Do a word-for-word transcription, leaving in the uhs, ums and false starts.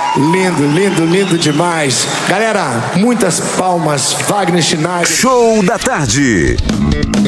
Lindo, lindo, lindo demais. Galera, muitas palmas, Wagner Schneider. Show da tarde.